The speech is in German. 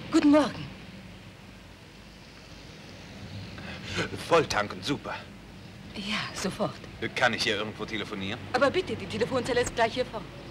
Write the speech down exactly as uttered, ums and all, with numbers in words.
Guten Morgen. Volltanken, super. Ja, sofort. Kann ich hier irgendwo telefonieren? Aber bitte, die Telefonzelle ist gleich hier vorne.